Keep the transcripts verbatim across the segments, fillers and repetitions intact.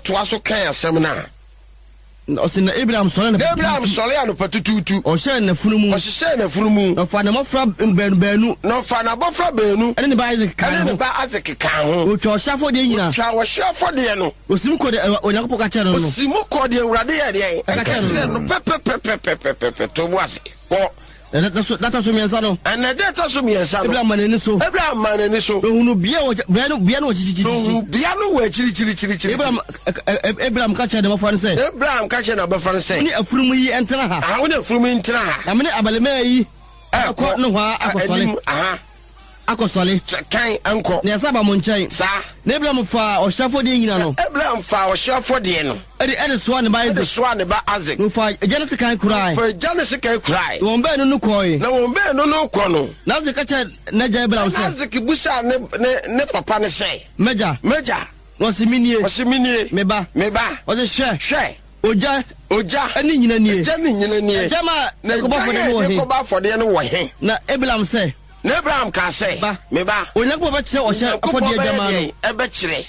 twaso kan asem na Osina Abraham sole na Abraham sole ya no patututu o hye na funumu o hye na funumu no fa na mofra benu benu no fa na bofra benu ene ne ba Isaac kan ene ne ba Isaac kan ho o twa shafo de nyina twa wo shafo de no osim ko de onyakopo ka kere no osim ko de urade ye de ka kere no pe pe pe pe pe pe pe to boase ko data so data so miensa no ana data so miensa no Abraham manani so Abraham manani so ohunu bia wo bia no bia no chichichi ohunu bia no wo chiri chiri chiri chiri Abraham Abraham ka kere de mofra ne say Abraham ka kere na bofra ne say ni afurumu yi entena ha ah wo na afurumu entena ha amene abalema yi akọ no ho akosole aha akosole kan anko na yasa ba mo nchen sa na Abraham fa o shafo de nyina no Abraham fa o shafo de no edi edi so ne ba Isaac so ne ba Isaac no fa Genesis kan kurai fa Genesis kan kurai won be no no koi na won be no no ko no na Isaac ka che na ja Abraham se Isaac busa ne ne papa ne se meja meja no se minie o se minie me ba me ba o se hwe hwe oja oja ani nyina nie oja ni nyina nie jama na ko ba fode no he ko ba fode no wo he na Abraham se na Abraham ka se me ba onyakopo ba kire o hye afode jama no e be kire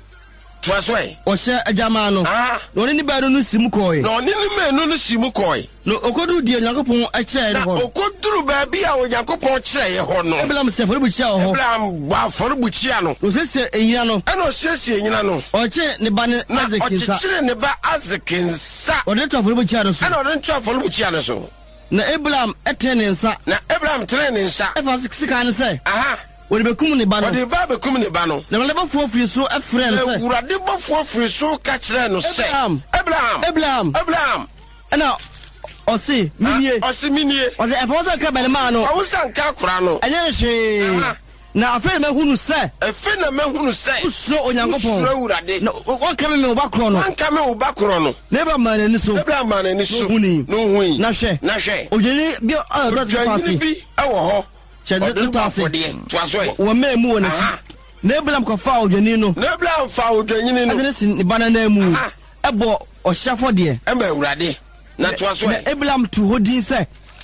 twasoi o hye jama no ah no ni ba no sim koi no ni ni me no no sim koi no okodu die onyakopo a kire na ho okoduru ba bia onyakopo kire ye ho no Abraham se fode bu kire ho Abraham ba fore bu kire no no se se enyina no e no se se enyina no o kire ne ba ne Isaac nsa o kire ne ba Isaac nsa o de to fode bu kire no so e no de to fore bu kire no so na Abraham etene nsa na Abraham tene ne nsa e fa sika ne se aha o de bekum ne ba no o de ba bekum ne ba no na le ba fo firi so efre ne se urade bofo firi so ka kire no se Abraham Abraham Abraham Abraham ana o se minie o se minie o se e fa so ka bele ma no o san ka kura no enye ne hwe na afere me hunu se efe na me hunu se so onyankopon so urade na o ka me ba kro no an ka me ba kro no na Abraham ma ni so Abraham ma ni so huni no hui na hwe na hwe ojeni bi o do to pasi bi e wo ho che do to pasi twasoi wo me mu wona na Abraham ko fa ojeni no na Abraham fa ojeni no adene sin banana mu ebo o shafo de e ma urade na twasoi na Abraham tu hodin se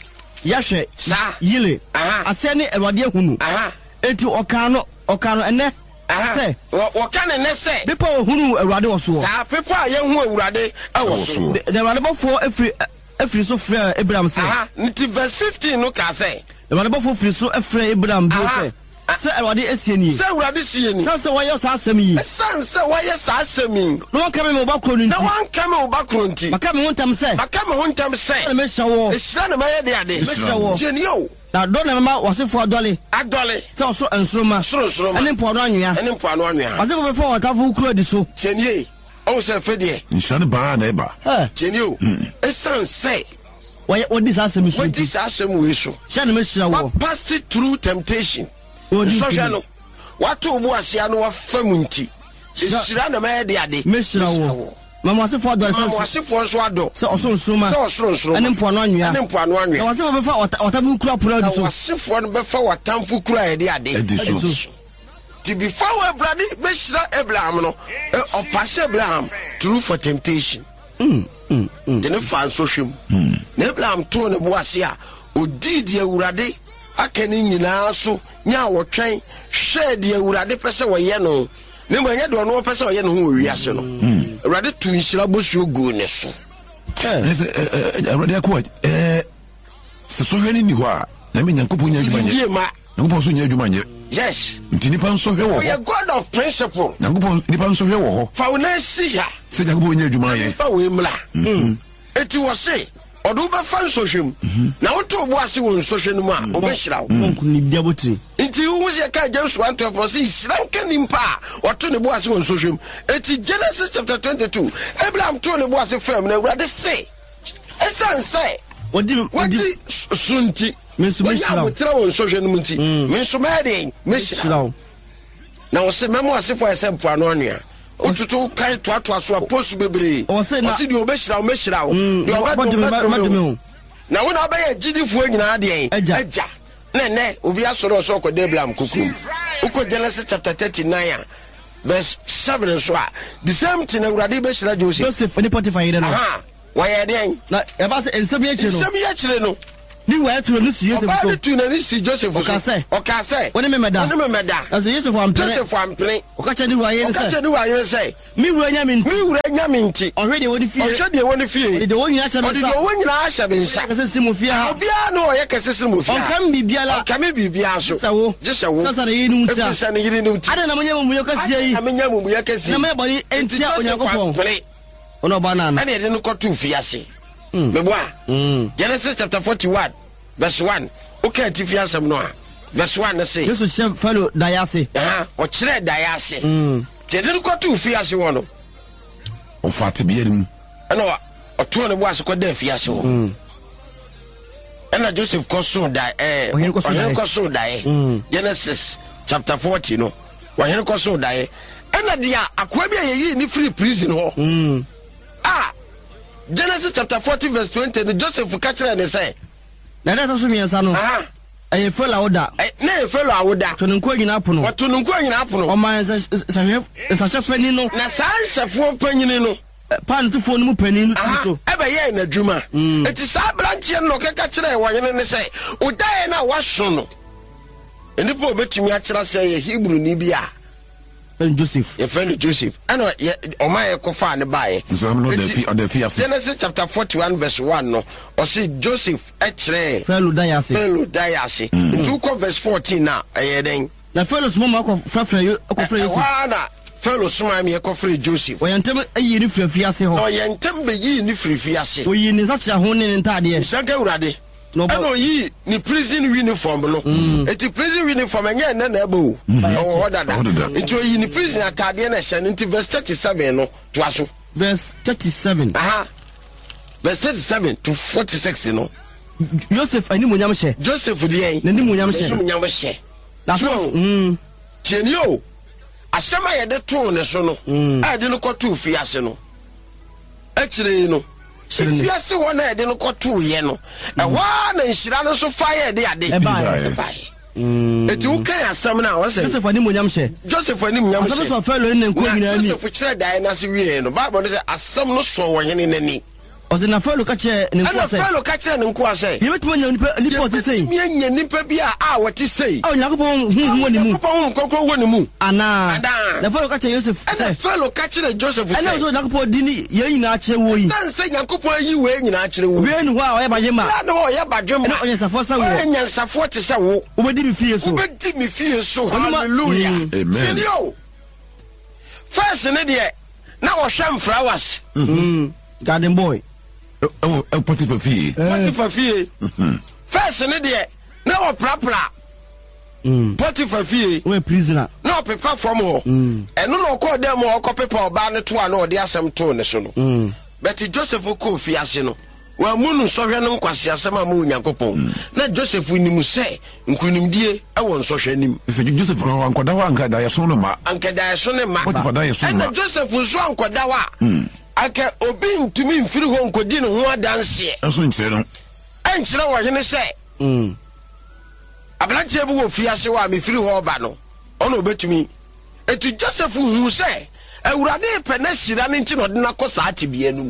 yahwe sa yile ase ne erwade hunu aha enti okano okano ene se wo ka ne ne se bipo hunu erwade wo so sa people a ye hu awurade e wo so de erwade bofo efri efri so frɛ Abraham se aha nti verse fifteen no ka se erwade bofo frɛ so efrɛ Abraham bi se se erwade esie se awurade sie ni se se wɔyɛ sa asɛm yi san se wɔyɛ sa asɛm yi no wɔn ka me ba kro no na nti wɔn ka me wo ba kro nti maka me hontam se maka me hontam se na me hyɛ wo ehyira na mayɛ de ade mehyɛ wo tieni o na do na mama wasefo adɔle adɔle se ɔso ensroma sorosoro ɛne mpo no anwea ɛne mpo ano anwea wasefo bɛfo wɔtafo kuro di so tieni o se fe de nhyira ba na eba tieni o esan se wɔyɛ wɔdi sa asɛm so wɔdi nti sa asɛm we so hyɛ na me hyira wo what passed through temptation Odi so tumi. hwɛ no wato bu asia no wafa mu nti ehyira na mayɛ de ade me hyira wo mama wasefo adɔle ma se wasefo nso adɔ se ɔso ensroma sɛ ɔsorosoro ɛne mpo no anwea ɛne mpo ano na anwea wasefo bɛfa wɔtafo kuro apura na di so wasefoɔ no bɛfa watamfo kura a yɛde ade Ɛdi so. Ɛdi so. Ti before we brade bɛhyira Abraham no eh, ɔpase Abraham through for temptation mm mm mm de ne fa nso hwem na Abraham to ne bo ase a odi di awurade aka ne nyinaa so nya wɔtwɛn hwɛ di awurade pɛ sɛ wɔyɛ no ne ma nyɛ de ɔno pɛ sɛ ɔyɛ no ho wɔ wiase no awurade tu nhyira bosuo gu ne so ɛsɛ awurade akɔ eh sɛ so hwɛ ni hɔ a na me nyankopɔn nya adwuma nyɛ die ma nyankopɔn so nya adwuma nyɛ yes nti nipa nso hwɛ wɔ we are hɔ God of principle nyankopɔn nipa nso hwɛ wɔ hɔ fa wo na si ha sɛ nyankopɔn nya adwuma yɛ fa wo mla eti wo se ɔdo bɛfa nsɔhwɛm na woto bo ase wɔ nsɔhwɛ no mu a obɛhyira wo monku ni diabotri nti wo se ka James one twelve no se hyira nka nimpa a ɔto ne bo ase wɔ nsɔhwɛm eti Genesis chapter twenty-two Abraham to ne bo ase fam na Awurade se esan se odi wadi sunti me nso me hyira wo wotra wɔ nsɔhwɛ no mu nti me nso ma de me hyira hyira wo na wo se memo ase fo ɛsɛ mpo ano anua otutu kai to ato aso aposu bebre o se na o se di obɛhyira wo mɛhyira wo di obɛdome na wo na obɛyɛ gidifoɔ nyinaa de agya na ne obi asɔre ɔsɔ kɔ Abraham kukum uko Genesis chapter thirty-nine verse seven so a the same thing Awurade bɛhyira Joseph Joseph ne Potiphar yere no aha wɔyɛ den na eba se ensɛm yɛ kyerɛ no nsɛm yɛ kyerɛ no ni wa to no si Joseph so oba tu na ni si Joseph so okase okase woni me meda woni me meda as Joseph am pene Joseph am pene okache ni wa ye se okache ni wa ye se mi wura nya mi nti mi wura nya mi nti already woni fie already woni fie de woni nya sha de woni nya sha be nsa kase simu fie ha obi a no ye kase simu fie onkam bibia la onkam bibia so sawo jesawo sasa na yi ni muta sasa na yi ni muta ada na manya mu yo kase yi na manya mu yo kase na me body entia Onyankopon ono ba na na ene de no kotu fie ase me boa Genesis chapter forty-one verse one okay ti fie asem no a verse one na say Yesu chef fellow dayase ah o kire dayase mm je de no kotu fie ase wo no o fati bi enim ene o to ne bo ase ko da fie ase wo ene Joseph koso da eh o koso da eh Genesis chapter forty no wa hen koso da eh ene dia akoa bi ayi ni free prison ho mm ah Genesis chapter forty verse twenty no Joseph ka kire ne say na da so miensa no ah eh fellow awoda eh na fellow awoda to nko nyina apono wato nko nyina apono o man sa sa sa chef pani no na sa sefo panyini no pan to fo no mu pani no so ebe ye na dwuma eti sa branche no keka kire wanyene ne say odae na waso no enipo obetumi a kire say ye Hebrew ni bia Joseph your friend Joseph ano o ma ye kofa ne bae Genesis chapter forty-one verse one no o say Joseph e kire fellow dayase fellow dayase into ko verse fourteen na e den na fellow small ma ko frafra yo ko fra Yesu na fellow small me ko fra Joseph o yentem ayi ni frafia se ho o yentem be yi ni frafia se o yi ni sacha ho ne ntade saka urade no ba yi ni prison uniform no eti prison uniform anya na na eba o o hodada eti o yi ni prison atade na hye nti verse thirty-seven no to aso verse thirty-seven aha verse thirty-seven to forty-six no Joseph ani munyam hye Joseph de na ni munyam hye munyam hye na so mm chenio asema ye de to ne so no a de no kotu fi ase no akire no fiase ho na de no kotu ye no e wa na nhira no so fire de ade e bai mm eti u kan asem na wo se Joseph ani munyam hye Joseph ani munyam hye asem so fellow ne nko nyina ni Joseph kire dai na se wie no Bible no se asem no so wo hene nani o se na fellow ka che ne nko se ana fellow ka che ne nko ase ye betu nya nipa nipa ti sei me nya nipa bi a a wati sei o Yakobon hu hu woni mu Yakobon kokko woni mu ana na fellow ka che Joseph se ana fellow ka che Joseph se ana so Yakobon di ni ye nyina kire wo yi san se Yakobon yi we nyina kire wo we ni ho a o ye baje ma na o ye baje ma na o ye safo sa wo o nya safo te se wo o be di mi fie so o be di mi fie so hallelujah amen yo first ne de na wo hwam flowers mm garden boy oh oh Potiphar fie Potiphar fie first ne de na wo prapra mm Potiphar fie we prisoner na pepa from ho eno no ko dem ho ko pepa oba ne to a na ode asem to ne so no mm but Joseph ko fie ase no wa munu sohwe no nkwase asem a ma Onyankopon na Joseph nimu se nkunimdie e won sohwe nim se Joseph ko ankoda wa anka da yeso no ma anka da yeso ne ma Potiphar da yeso no ma Joseph so ankoda wa aka obi ntumi mfiri ho nkodi ne ho adanse eso nkyere no ankyere wo hene se mm ablanche bu wo fie ase wa me firi ho ba no ono obetumi etu Joseph hu se awurade pe na hyira ne nti no de na kosa atibia num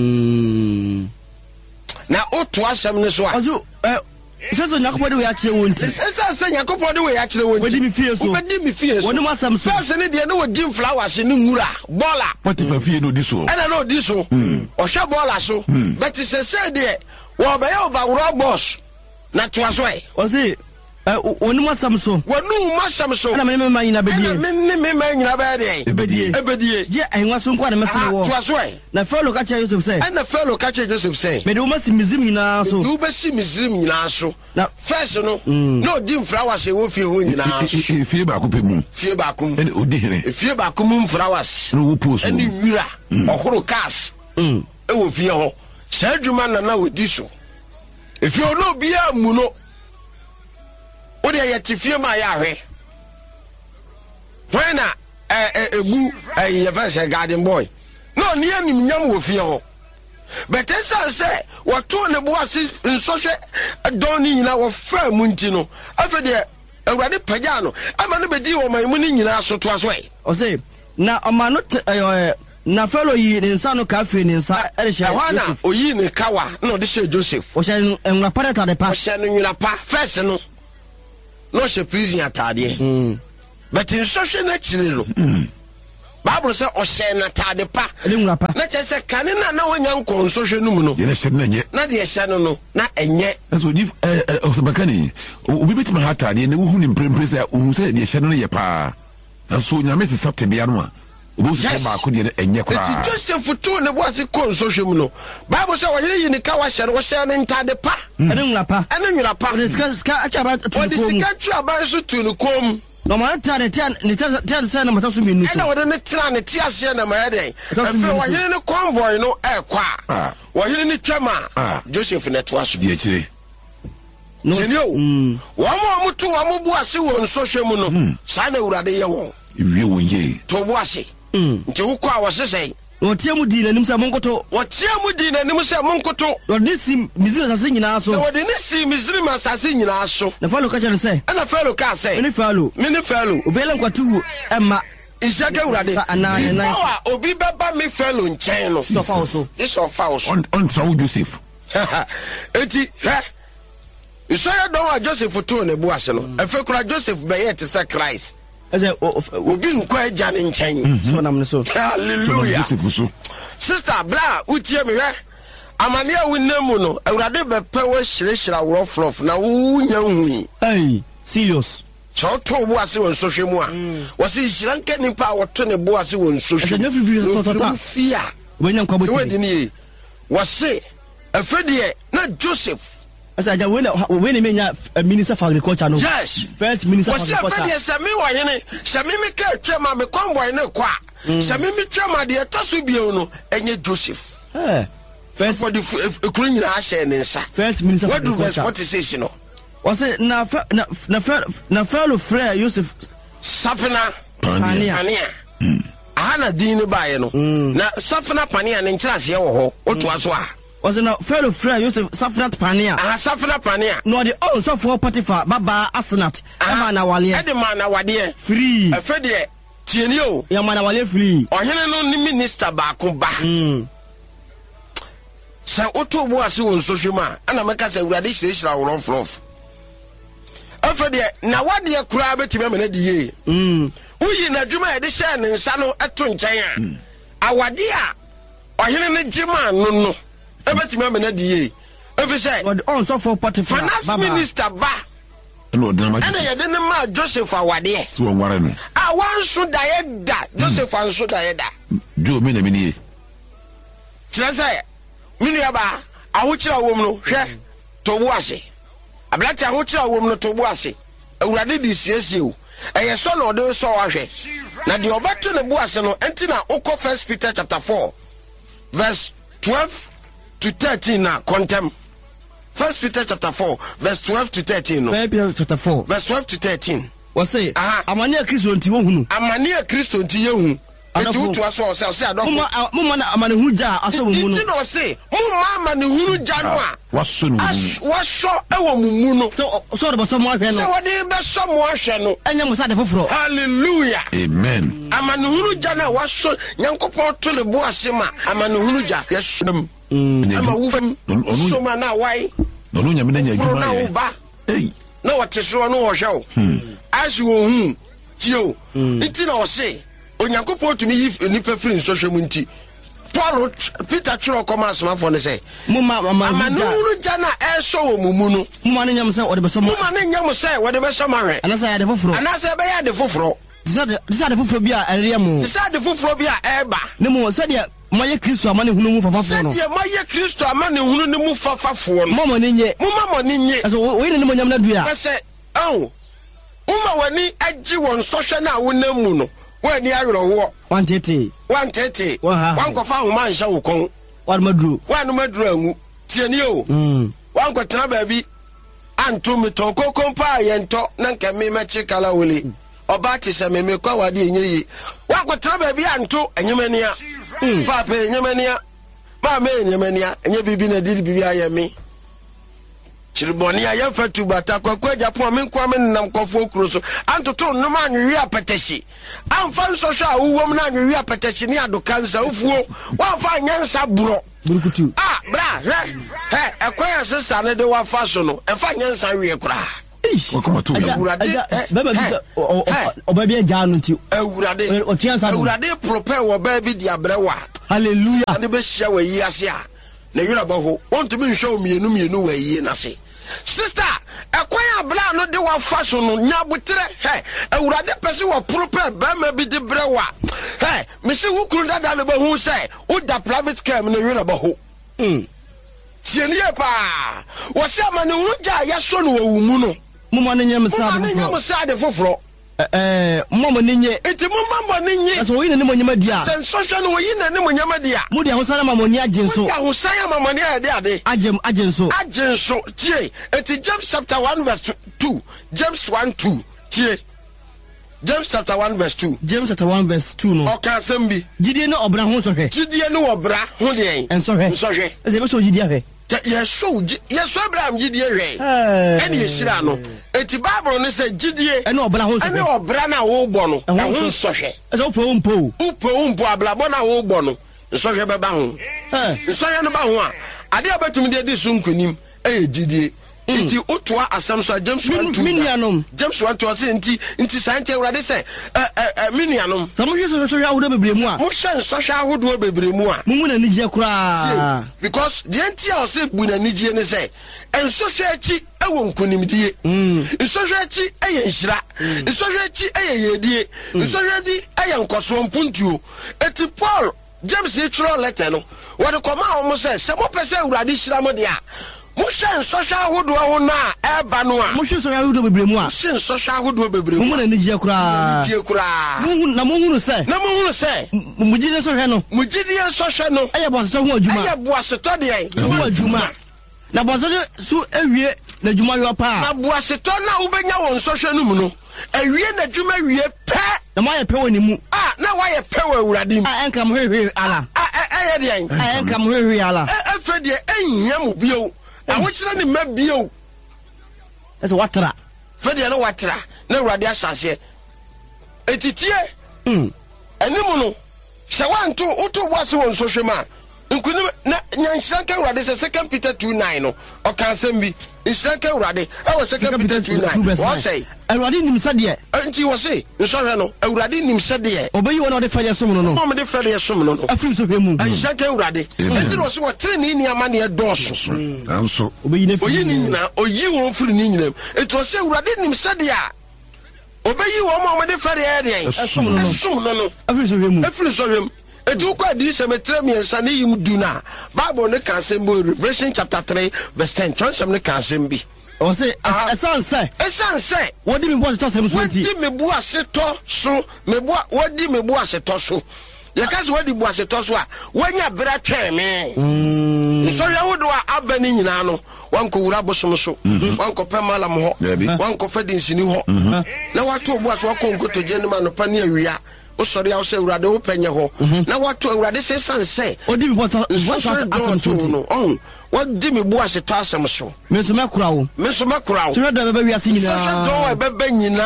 mm na otu asem ne so a azu eh seso Yakobon de we akire wo nti sesa se Yakobon de we akire wo nti wodi mi fie so wodi mi fie so woni mo asam so first ne de na wodi flowers ne ngura bola Potiphar fie no di so ana no di so o hwe bola so but se se de wo be ye overall boss na to aso e o se woni mo asam so wonu mo asam so ana me me ma nyina bedie me me me ma nyina ba de ebedie ebedie je enwa so nko na mesere wo to aso e na fellow ka che Joseph say ana fellow ka che Joseph say me de wo masi mizim nyina so du be si mizim nyina so na first no no di flowers e wo fie ho nyina so fie ba ko pe mu fie ba kum ene odi hene fie ba kum flowers no wo post ene wira ohoro cars mm e wo fie ho sa adwuma na na wodi so e fie no bia mu no o de ye tifie ma ya hwe when eh egu eh ye verse garden boy no ni anim nyam wo fie ho but esa say wo to ne bo ase nsoshe don ni nyina wo fa mu nti no afa de awurade pagya no ama no bedi wo man mu ni nyina so to aso e o say na o ma no na fellow yi ne nsa no ka fe ne nsa e hye Ahwana oyi ne kawa na ode hye Joseph o hye enwura pareta de pa o hye no nwura pa first no no hye prison atade mm but in social na chire no mm Bible say o hye na tade pa ne nwura pa na che se kane na na wonya nkon social no mu no ye na hye na nye na de hye no no na enye so if eh o se bakani obi betima ha tade ne wo hu ni mprempre say o say de hye no ye pa na so nyame se sapte bia no a obo se ba ko de enye kwa ti Joseph to ne bo ase kon social mu no Bible say wo yire ni ka wa hye no wo hye ne ntade pa ene nwura pa ene nwura pa o ska ska acha ba tu ko o di sika tu aba so tu no kom no man ta de ten ni ta ta se na mata so mi nu so ena wo de ne tra ne ti ase na ma de afi wo yire ne convoy no e kwa wo yire ne twama Joseph ne to aso di akire no genio wo mo mo to wo mo bu ase wo nsohwe mu no sa na urade ye wo wie wo ye to bu ase nti wo kwa wo sesei o tie mu di na nim se monkoto wo tie mu di na nim se monkoto o de sim mizira sase nyina so wo de ne si mizira masase nyina so na falo ka chere se ana falo ka se ni falo mi ni falo obele nkwatu emma Isaka urade anane na obi baba mi falo nchen no so fa so so fa so on on trawo Joseph eti he Isaya don wa Joseph to ne bu ase no efe kura Joseph be yet say Christ eze obi nkwa eja ne nchen so nam ne so hallelujah Joseph so sister bla utie me hwe amane a wonam no awurade be pe wo hyirehira woro flof na wo nya hui hey serious so to bu ase won so hwe mu a wo se hyira nke nipa wo to ne bu ase won so hwe eze ne free to to to fia we nya nkwa bo we ni wo se afedie na Joseph asa ja we na we ne menya minister for agriculture no yes first minister for agriculture agriculture wo se afedie se me wo yene se me me ka twema me convoy ne kwa se me me twema de toso bio no enye Joseph eh first for the ekuru nyina a share ne nsa first minister for what do verse agriculture forty-six no was it na na na na fellow Frere Joseph Safina Pania Pania ana din ba ye no na Safina Pania ne nkyira se ye wo ho oto aso a was it na fellow Frere Joseph Safina Pania ah Safina Pania no the on so for Potiphar baba Asenat e ma na wale e de ma na wade free e fe de tieni o ya ma na wale free ohene no ni minister ba ko ba mm se oto bu ase won so hwema ana meka se urade hyirehira wo flof afede na wade kura betime amana di ye mm uyi na dwuma e de hye ne nsa no eto nkyɛn a awade a ohene ne gima no no e betime amana di ye efi se on so for Potiphar finance baba minister ba no de na ma ana ye de ne ma Joseph awade so won ware no a wan so da ye da Joseph an so da ye da jo me na me ni tira se minu ya ba ahokyira wom no hwe to bu ase ablati ahokyira wom no to bu ase awurade di siesie o eye so no de so wahwe na de obato ne bu ase no enti na okọ First Peter chapter four verse twelve to thirteen na contem First Peter chapter four verse twelve to thirteen no First Peter chapter four verse twelve to thirteen was say amane Kristo nti wo hunu amane Kristo nti ye hu eti utu aso se se adofo mo mo na amane hu ja aso mu no enti no se mo ma amane hunu ja no a waso no waso e wo mumu no so so de so mo ahwe no so wode be so mo ahwe no enya mo sa de foforo hallelujah amen amane hunu ja na waso nyankopon to le bo ase ma amane hunu ja yesum ama wufam so ma na wai no no nyame na nya adwuma na ye ba ei na wote so no wo hwe o as wo hu tio enti na wo se onyankopon tumi yi nipa free nsohwe mu nti Paul Peter chiro koma asoma for ne say mo ma amanu jana e so wo mumu no mo ma ne nyam say wo de beso mo mo ma ne nyam say wo de beso mahwe ana say de foforo ana say be ya de foforo disa de disa de foforo bi a ere mo disa de foforo bi a eba ne mo say de moye Kristo amane hunu mu fafafo no say de moye Kristo amane hunu ne mu fafafo no mo mo ne nye mo ma mo ne nye so wo ne mo nyam na dua be say oh uma wani agi won sohwe na wonam mu no wani ayro ho one thirty one thirty wan ko fa homa nhya wo kon wan maduro wan maduro angu tieni o mm wan ko tena ba bi anto mi to kokon pa yento na nka me ma chi kala wole oba ti se me me kwa wade enyeyi wan ko tena ba bi anto enyemania pa pa enyemania ba me enyemania enye bibi na didi bibi ayemi chiriboni ya fatu bata kwa kwa Japan me kwa me nam kofo kuro so antoto no ma anwi apatashi amfa nso sha uwo m na anwi apatashi ni adokansa ufuo wa fa nyansa buro burukutu ah bra he ekwa sister ne de wa fa so no e fa nyansa wie kura wakoma to awurade baba bi oba bi agya no ti awurade otiansa no awurade prepare wo ba bi dia brewa hallelujah ade be hia wa yi ase a na yura ba ho wonto bi nhwe omienu mienu wa yi na se sister ekwan abla no de wa fashion no nyabutere he awurade pese wo prepare ba ma bi de brewa he me se wo kuru dada le ba hu se wo da private car me na yura ba ho mm tienie pa wo se amane wo ja ya so no wo mu no mama ne nyam sa de nyam sa de foforo eh mama ne nye enti mama ne nye so wo yin ne mo nyama dia sen social no wo yin ne mo nyama dia mu dia ho sana mama ni agen so ya ho sana mama ni ade ade agem agen so agen so tie enti James chapter one verse two James one two tie James chapter one verse two James chapter one verse two no oka sembi gidie no obra ho so hwe gidie no obra ho de en so hwe so hwe eze be so gidie hwe ye show ye so Abraham gidie hwe ene ye shira no enti Bible no say gidie ene obra ho so ene obra na wo gbo no ho so hwe eze wo po mpo upo umpo ablabo na wo gbo no so hwe be ba ho so hwe no ba ho a ade abatum de di so nkonim e gidie enti otoa asam so James one two minianom James one two say enti enti sante urade say eh eh minianom so mo hwe so so hwe awodo bebre mu a mo hwe so hwe awodo bebre mu a mo mu na nigye kura because the enti a say bu na nigye ne say enso hwe achi ewo nkonimdie enso hwe achi eye nhira enso hwe achi eye yedie enso hwe di eye nkoso mpuntuo eti Paul James chiro letter no wo de koma o mo say se mo pese urade hira mo de a mushen social hodo ho na eba no a mushen social hodo bebre mu a mushen social hodo bebre mu mu na nigye kura nigye kura mu na mo hunu se na mo hunu se mugide so hwe no mugide so hwe no eye bo so ho adwuma eye bo aseto de ho adwuma na bo so su ewie na adwuma yo pa na bo aseto na wo benya won so hwe no mu no ewie na adwuma wie pe na mo ye pe woni mu ah na wa ye pe wa awurade mu ah enka mo hwe ala ah eye de ah enka mo hwe ala e fe de ehia mu bio na wo kire ni mabio ese watra fe de no watra na awurade asase etitie mm enimu no hye wanto uto boase won so hwema nkuni na nyanhyiranka awurade se second Peter two nine no oka asem bi nyanhyiranka awurade e wo second Peter two nine wo say awurade nim sade enti wo say nsohwe no awurade nim sade obeyi wona de fele som no no mo de fele som no no afiri so hwemu nyanhyiranka awurade enti wo say wo tere ni ni ama ne doso anso obeyi ne oyi ni nyina oyi won firi ni nyina enti wo say awurade nim sade a obeyi wo mo de fele e de som no no som no no afiri so hwemu afiri so hwemu etu kwa di semetre mi ensane yim duna Bible ne kan sembo Revelation chapter three verse ten transem ne kan sembi o say esan say esan say wodi me bo aseto sem so nti wodi me bo aseto so me bo wodi me bo aseto so ye ka se wodi bo aseto so a wanya bra twen me mm so ya wodo a abani nyina no wanko wura bosom so wanko pemalam ho wanko fadinsini ho na wato bo aso wanko nkotoje ne ma no pa ne awia o sori awo se urade wo penye ho na wato urade se sanse odi bi boto wato asem so no on wodi mi bu ase to asem so me so makura wo me so makura wo so da beba wi ase nyina so do beba nyina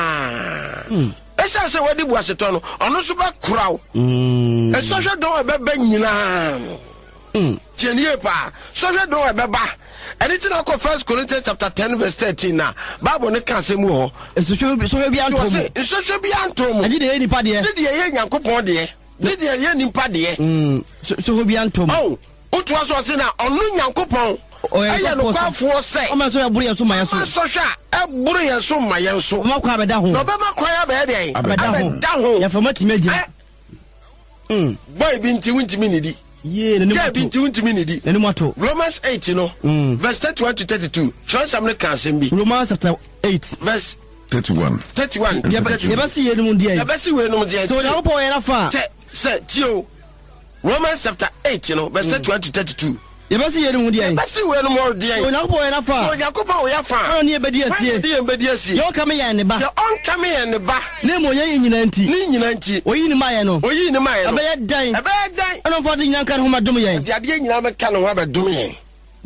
esa se wodi bu ase to no ono so ba kura wo esa so do beba nyina tienie pa so so do beba anything I call First Corinthians chapter ten verse thirteen na Bible ne kan se mu ho so so so bi antom so so bi antom agi de ni pa de se de ye Nyankopon de de de ye ni pa de mm so so bi antom oh otu aso se na onu Nyankopon aye no kwafo se o ma so ya buru ye so ma ye so so hwa e buru ye so ma ye so o ma kwa abeda ho no be ma kwa ya be de abeda ho ya fama timeji mm boy bi nti wuntimi ni di ye ne mo bi nti wuntimi ni di ne mo to Romans eight no verse thirty-one to thirty-two transam ne kan sembi Romans chapter eight verse thirty-one thirty-one ye ba si ye no dia ye ba si we no dia so na po ye na fa se tio Romans chapter eight no verse thirty-one to thirty-two ye ba si ye no dia ye ba si we no mo dia so na po ye na fa so Yakoba wo ya fa oni e be dia sie ye be dia sie yo kam ye ne ba yo on kam ye ne ba ne mo ye nyina nti ni nyina nti oyi ni ma ye no oyi ni ma ye no abe ye dan abe ye dan ono fa de nyina kan ho ma dum ye de ade nyina me kan ho abedum ye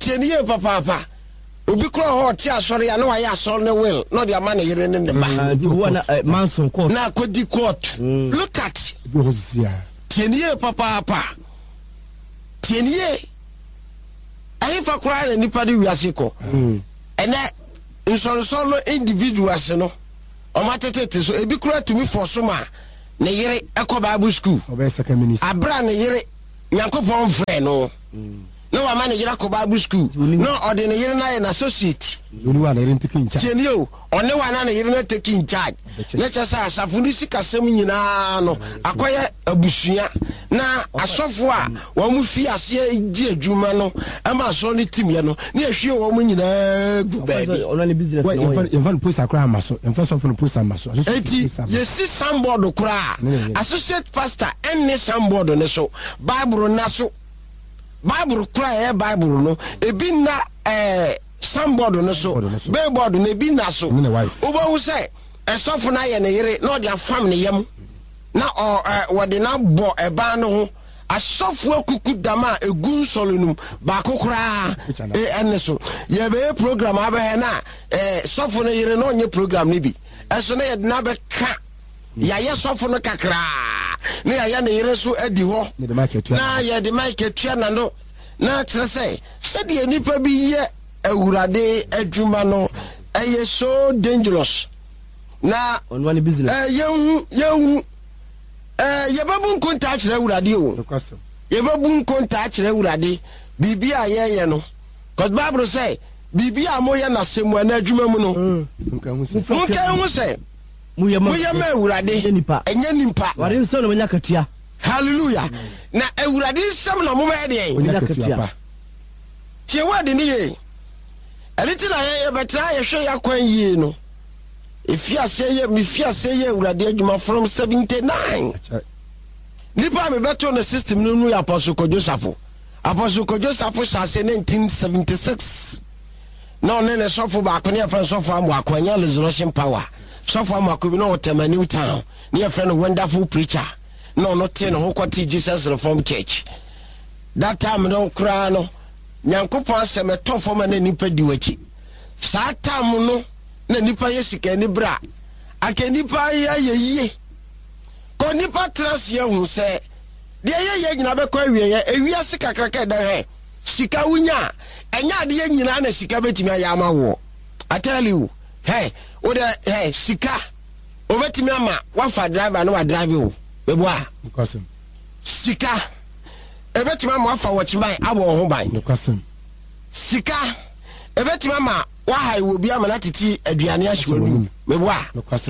tieniye papa papa obi kura ho ti asori ya no wa ya asori ne will no the man yere ne ne ba one Manson court na kodi court look at tieniye papa papa tieniye ayi fa kura ne nipa de wiase ko ene insonsolo individuals no o matetete so ebi kura tumi forso ma ne yere ekọ Bible school abra ne yere Yankopon friend no no wa man yere ekọ Bible school no ordinary yere na an associate zuni wa na yere take in charge tienio one wa na yere na take in charge na chesa asafuni sikasem nyina no akoye abusua na asofo a wo mu fi ase di adwuma no ama aso ne timye no na ehwie wo mu nyina gu baabi only business no even post akra maso even so for post maso eti yesi samboard kura associate pastor enne samboard ne so Bible na so Bible kura e Bible no ebi na eh samboard no so billboard na ebi na so obo hu say esofo na ye ne yere na odi afam ne yam na o wode na bo eba no ho asofo akuku dama egun solonum ba kokora e enne so ye be program abe na eh sofo no yere no onye program ni bi eso na ye na be ka ya ye sofo no kakra na ya ya ne yere so adi ho na ye de mic etua na no na trese se de nipa bi ye awurade adwuma no eye so dangerous na on one business eh yehu yehu eh yebabu nkonta akire awurade o yebabu nkonta akire awurade bibia ye ye no cause Bible say bibia moye na semu na adwuma mu no nka hu say muye ma awurade enye nimpa ware nso no menya katua hallelujah na awurade nsam na mo ba de menya katua tie wadi ni ye eliti na ye betra ye hwe yakwan yi no efiase ye mefiase ye awurade adwuma from seventy-nine nipa me beto no system no nu Apostle Kojosafo Apostle Kojosafo sase nineteen seventy-six na one ne sofo ba ko ne friend sofo amu akwanya resurrection power sofo amu akobi no Tema New Town ne friend wonderful preacher no no te no hokoti Jesus Reformed Church that time no kra no Nyankopon aseme tofo ma na nipa diwachi sa tam no na nipa yesika ni bra aka nipa ya yeye ko nipa trans ye hu se de ye ye nyina be kwa wie ye ewia sika kraka da he sika wunya enya de ye nyina na sika betimi aya ma wo I tell you hey o de hey sika o betimi ama wa fa driver no wa drive o bebo a because sika ebetima ma fa wachiman abo ho ban sika ebetima ma wa hai wo bia ma na titi aduane ahwanu mebo a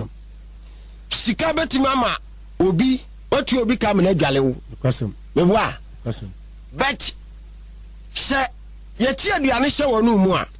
sika betima ma obi otu obi ka ma na adwale wo mebo a but se yeti aduane hye wonu mu a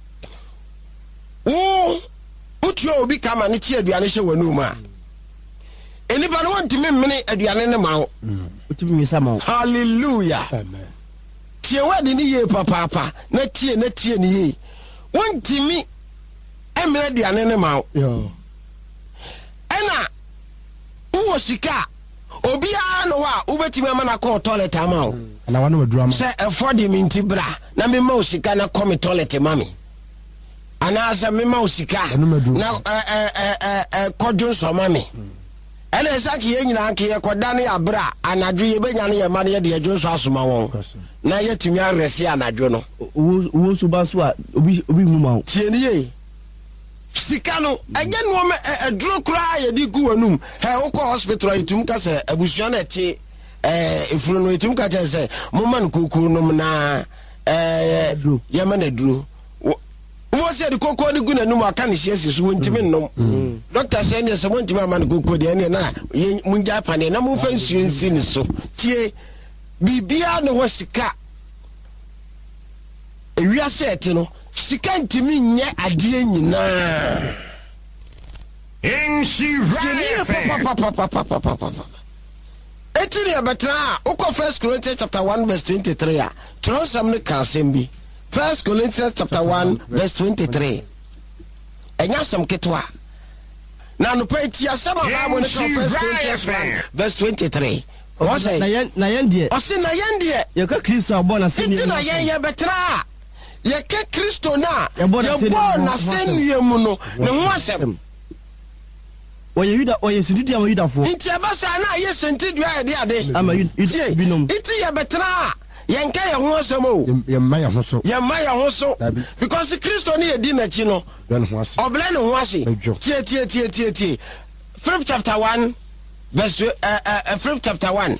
wo otu obi ka ma ne ti aduane hye wonu mu a enipa no wantimi mmene aduane ne ma wo utimi misama wo hallelujah amen tie wadi ni ye papa papa na tie na tie ni ye wantimi emene aduane ne ma wo yo ena uwo sika obi a no wa ubetimi ama na ko toilet ama wo na wa no madura ma se efodi minti bra na me ma sika na come toilet mami ana asa me ma sika na eh eh eh kodun so mami ene saki ye nyina nke ye koda ne abra anadwo ye benya ne ye ma ne ye de adwo so asoma won na ye tumi aresi anadwo no wo so ba so a obi obi mu ma tie ne ye sika no ege no me eduro kura ye di gu wanum he wo ko hospital itum ka se abusua na ti eh efuru no itum ka se mo man kokuru no na eh ye ma na duro wo se de kokko de gu na num aka ne hie so wontimi nnom doctor say ne se wontimi ama ne kokko de ne na munja pane na mo fa nsuo nsi ne so tie bibia ne wo sika ewia set no sika ntimi nye ade nyina enshi right etiri abatra uko First Corinthians chapter one verse twenty-three a tronsam ne kansembi First Corinthians chapter one verse twenty-three. Enya sam ketwa. Na no pa ti asama ba mo ne First Corinthians one verse twenty-three. What say? Na yen na yen die. O se na yen die. Ye ka Kristo abo na se ni. Na yen ye betra. yɛka Kristo na yɛbɔ na sɛnnua mu no ne ho asɛm oye yuda oye sudidi ama yuda fo nti abasa na ye sentidua yɛ de ade ama yuda binom nti yɛ betra yɛnka yɛ ho asɛm o yɛmma yɛ ho so yɛmma yɛ ho so because Kristo ne yɛdi n'akyi no ɔblɛ ne ho ase tie tie tie tie tie Philip chapter one verse two, uh, uh, Philip chapter one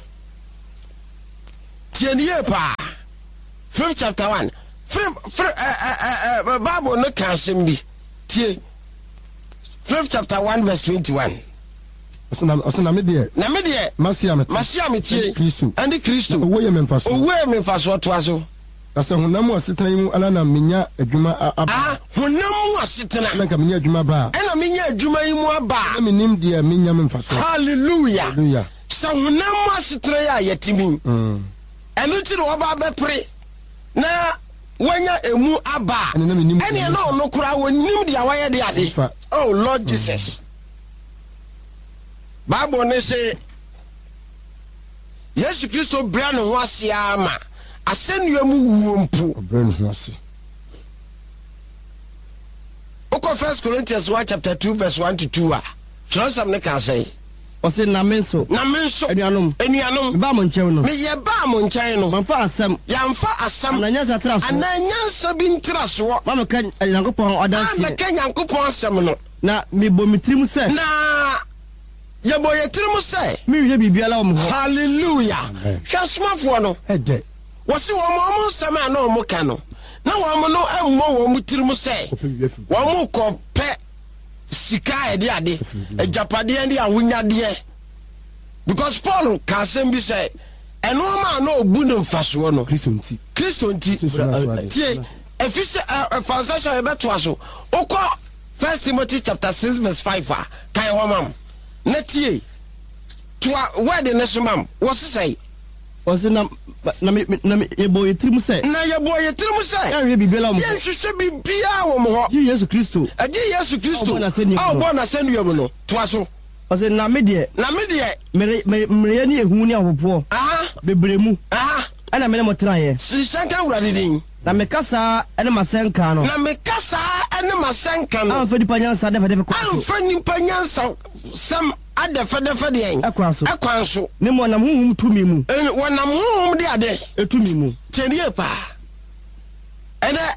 tie nie pa Philip chapter one Philip uh, uh, uh, Bible no ka asɛm bi tie Philip chapter one verse twenty-one. Ɔsɛ na me deɛ na me deɛ masia mete masia mete Kristo ɛne Kristo owó yɛ memfa so owó yɛ memfa so toa so na sɛ honam asetena yi mu ala na menya adwuma aba ah honam asetena na nka menya adwuma ba ɛna menya adwuma yi mu aba na menim deɛ menya memfa so hallelujah hallelujah sɛ honam asetena yɛ a yɛtimi ɛno nti na wɔba bɛpere na wanya emu aba ɛne na ɔno koraa wɔnim deɛ wɔyɛ de ade oh Lord Jesus Bible ne say Yesu Kristo bra ne ho ase ama asɛnnua mu wuo mpo bra ne ho ase Oko First Corinthians one chapter two verse one to two a Transam ne ka say ɔse na me nso na me nso anuanom anuanom ba mo nkyɛn no me ye ba mo nkyɛn no mamfa asɛm yamfa asɛm na nyansa tra so ana nyansa bi ntra so ma me ka Nyankopɔn ɔdanse na ka Nyankopɔn asɛm no na me bɔ me tirim sɛ na yɛbɔ yɛ tirim sɛ me hwɛ biribiara wɔ mo hɔ hallelujah hwɛ somafoɔ no ɛdɛ wɔsi wɔn mo ɔmo nsɛm a na ɔmo ka no na wɔn no ɛmmɔ wɔn mo tirim sɛ wɔn mo kɔ pɛ sika ɛde ade agyapadeɛ ne ahonyadeɛ because Paul ka asɛm bi sɛ ɛnoɔma a na ɔbu ne mfasoɔ no Kristo nti Kristo nti tie ɛfi sɛ ɛfansɛhyɛ yɛbɛtoa so wokɔ First Timothy chapter six verse five a kae hɔ mam na tie toa word ne so mam wɔse sɛ ɔse na na me na me yɛbɔ yɛ tirim sɛ na yɛbɔ yɛ tirim sɛ yɛhwɛ biribiara wɔ mo hɔ yɛnhwehwɛ biribiara wɔ mo hɔ gye Yesu Kristo agye Yesu Kristo a ɔbɔ n'asɛnnua mu no toa so ɔse na me deɛ na me deɛ mere mere ne ehu ne ahopoɔ aha bebree mu aha ɛna me ne mo tenaeɛ sirisanka wurade din na meka saa ɛne masɛnka no na meka saa ɛne masɛnka no amfa nipa nyansa dɛfɛdɛfɛ kɔ so amfa nipa nyansa sɛm adɛfɛdɛfɛ deɛn ɛkwan so ɛkwan so ne mo nam honhom tumi mu wɔnam honhom de ade ɛtumi mu tiɛnie paa ɛnɛ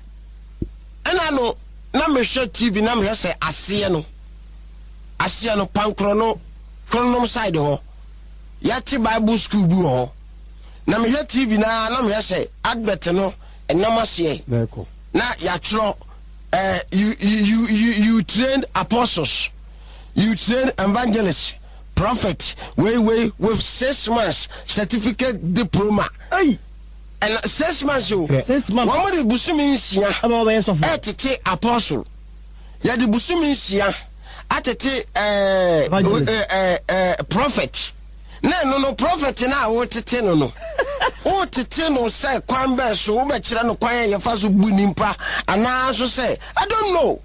ɛna no na mehwɛ T V na mehwɛ sɛ aseɛ no aseɛ no pankorɔ no kronom side hɔ yɛte Bible school bi wɔ hɔ na mehwɛ T V na na mehwɛ sɛ advert no ɛnam aseɛ na yɛatwerɛ uh, you, you, you, you train apostles you train evangelists prophet way way with six months certificate diploma hey and six months yo six months one more busumi nsia aba ba yeso e tete apostle ya de busumi nsia atete eh eh eh prophet na no no prophet na wo tete no no o tete no say kwan be so wo be kire no kwan ye fa so bu nimpa ana so say I don't know.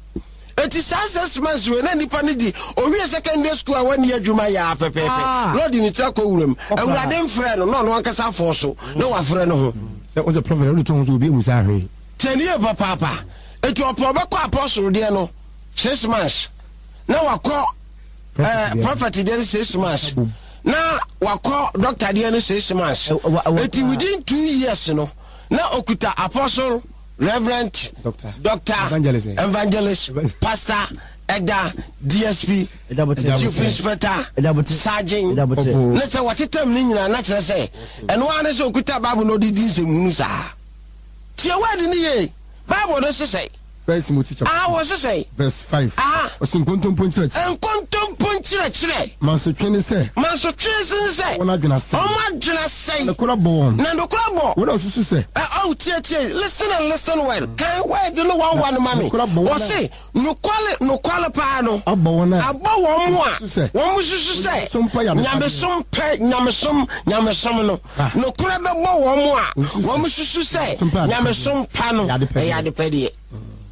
It is six months when any panidi or we secondary school when you adwuma ya pepepe Lord ni trako wuram awurade mfrɛ no no no ankasa fo so no wafrɛ no ho sɛ o the prophet o to so bi mu sa hwe tenie papa papa etu opo be kɔ apostle de no six months na wakɔ eh prophet de six months na wakɔ doctor de no six months etu within two years no na okuta apostle Reverend, Doctor, Doctor Evangelist, Evangelist Pastor, Eda, D S P, Chief Inspector, Sergeant. Let's say what it term nina natural say. And one is okuta Bible no di din se munu sa. Tia word ni ye. Bible no say. First Timothy chapter. Ah, what say? Verse five. Ah. Osin kontom ponchire. En kontom ponchire chire. Man so twene say. Man so twene say. Ona dwena say. Oma dwena say. Na kora bo. Na do kora bo. What else you say? Oh, tie tie. Listen and listen well. Can word no one one mami. What say? No kwale no kwale pa no. Abo wona. Abo wo mo a. Wo mo susu say. Nyame som pe, nyame som, nyame som no. No kora be bo wo mo a. Wo mo susu say. Nyame som pa no. Ya de pe de.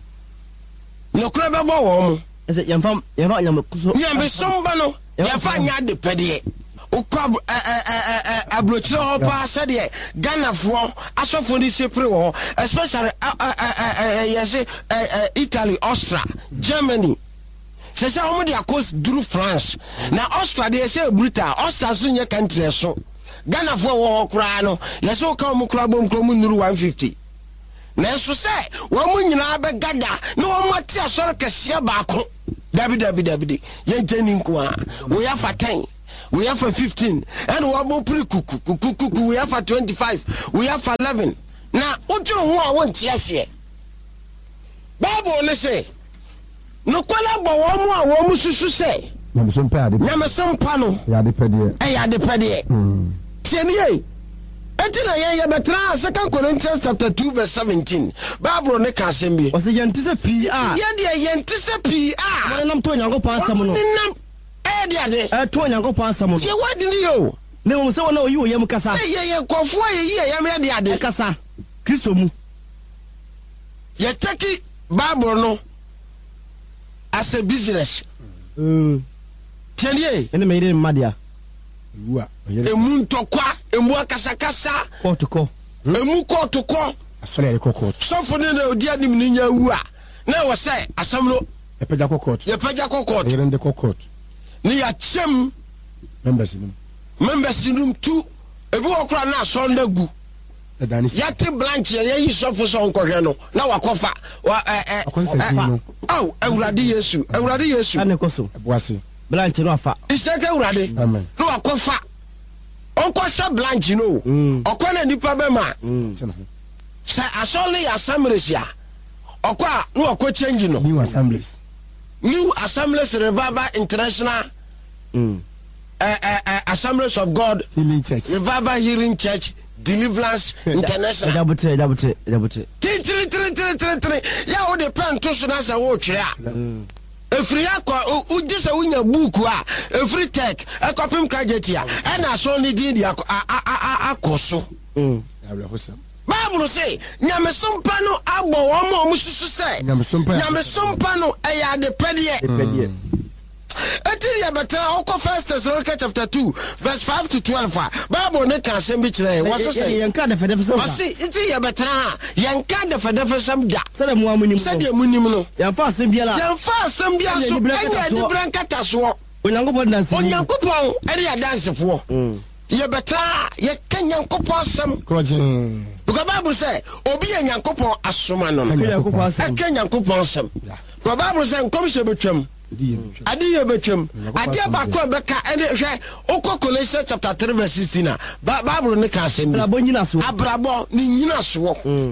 No kura be bo wo mu ese yemfa yemfa nyam kuso nyam be somba no yemfa nya de pede ukwa abrochire ho pa sede Ghana fo asofo ni sepre ho especially yes Italy, Austria, Germany. Se se omo dia coast through France. Na Austria dey say brutal. Austria so nye country so. Ghana fo wo kura no. Yes o ka omo kura bom kura mu nuru one fifty. Na so se wo mu nyina be gada na wo mati asore kese ba ko. Dabi dabi dabi. Ye jeni nko a. We have for ten. We have for fifteen. And we have pre kuku kuku kuku. We have for twenty-five. We have for eleven. Na ojo ho a won tie ase. Bible le say no kwala bo wo mu a wo mu susu say nyamso mpa ade nyamso mpa no ya de pede e ya de pede mm tieni ye etina ye ye betra second Corinthians chapter two verse seventeen Bible ne ka sembi o se yentise pi a ye de yentise pi a mo nam to Nyankopon asam no nam e de ade e to Nyankopon asam no ye wadi ni yo ne mo se wona oyi oyem kasa ye ye kofo ye ye ye me de ade kasa Kristo mu ye taki Bible no as a business. Mm. Tienye. Ene me ire madia. Wa. Emu ntokwa, emu akasakasa. Kotoko. Emu kotoko. Asole re kokot. Sofo ne na odi anim ni nya wu a. Na wo say asam no. E peja kokot. Ye peja kokot. Ire nde kokot. Ni ya chem Members num. Members num tu. Ebi wo kra na so na gu. Yati blanche ye yi sofo so nkohwe no na wakofa wa eh eh oh Ewurade Yesu Ewurade Yesu ane koso eboase blanche no afa iseke Ewurade amen no wakofa onkosha blanche no okona nipa be ma sa asole ya samresia okwa no okọ change no new assemblies new assemblies revival international mm eh eh Assemblies of God Healing Church Revival Healing Church Deliverance International. Jabutre, jabutre, jabutre. Three, three, three, three, three, three. Ya o de pen to so na sa wo twere a. Efri akwa u gise wunya book a, efri tech, ekopim kajeti a. E na so ni din di akoso. Mm. Bible say, nyamesompa no agbo wo ma o mususu say. Nyamesompa no e ya de pedie. De pedie. Eti ya betra oko First Thessalonians chapter two verse five to twelve. Bible ne kan sem bi kire what say yanka da fede fede what say eti ya betra yanka da fede fede da sede mu amunim sede munim no yanfa asem bia la yanfa asem bia so anya di brankata so onyankopon dance onyankopon eri ya dance fo ya betra ya kanyankopon asem krojin because Bible say obi yanyankopon asoma no yanyankopon asem kanyankopon asem because Bible say nkom se betwam Adiye betwem Adiye bakwa beka ene hwe okọ Colossians chapter three verse sixteen a Bible ne ka asem abrabo nyina so abrabo ni nyina so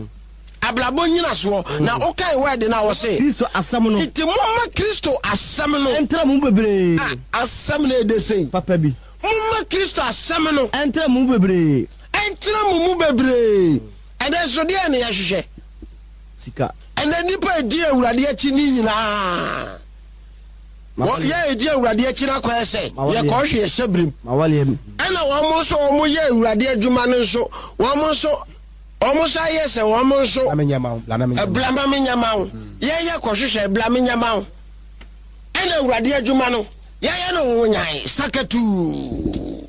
abrabo nyina so na okai word na wo say Kristo asem no iti momma Kristo asem no entra mu bebre asem na de sei papa bi momma Kristo asem no entra mu bebre entra mu mu bebre ene so de ne ya hwehwe sika ene nipa di Ewurade achi ni nyina Wo ye edi Ewurade achi na kwa ese ye ko hwe sebrim mawale em ana wo mo so wo mo ye Ewurade adwuma no so wo mo so wo mo sa ye se wo mo so amenyama blama menyama ye ye ko hwe blama menyama ana Ewurade adwuma no ye ye no wo nyai sakatu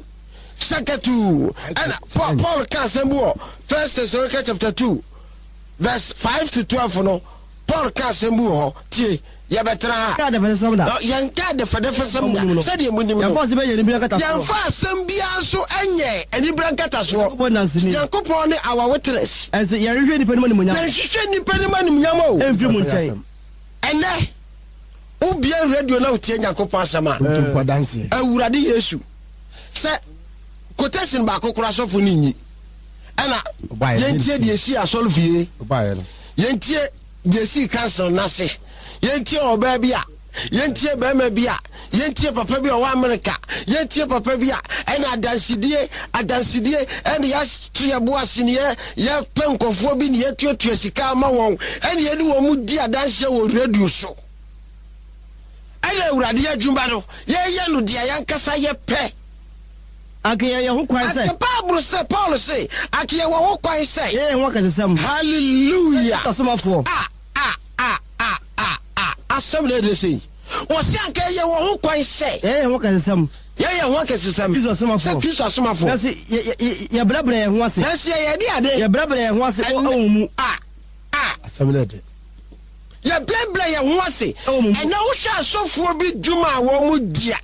sakatu ana Paul ka sembo First Thessalonians chapter two verse five to twelve no Paul ka sembo ho tie ya betra ka da fede samda yanka da fede fede samda said ye munim ya fa se be ye ni brankata ya fa sambia so enye eni brankata so yankopon yankopon ne our witness ense ya hwehwe ni panima ni munya na hwehwe ni panima ni munya mo enfiri mu nkyai ene ubia radio na utie yankopon asama ntumpa dance Ewurade Yesu se quotation ba kokora sofo ni nyi ana yentie de esi asolfie yentie de esi council na se yentie oba bia yentie bema bia yentie papa bia wa America yentie papa bia ena adansidie adansidie ena ya tuya boase ne ya penkofo bi ne yetuatua sika ma won ena ye ni wo mu di adanse wo radio so ena Ewurade adwuma no ye ye no dia yankasa ye pe akiya ye ho kwan sai Bible say Paul say akiya wo ho kwan sai ye ho kasesam hallelujah kasomafo ah ah ah ah ah asem le de say wɔsi anka ye wo ho kwan sɛ eh ho kasesam ye ye ho kasesam Kristo asomafo sɛ Kristo asomafo na se ye brabra ye ho ase na se ye de ade ye brabra ye ho ase o mu ah ah asamilede ye brabra ye ho ase ɛna wo hwɛ asɔfoɔ bi dwuma a wɔ mu dia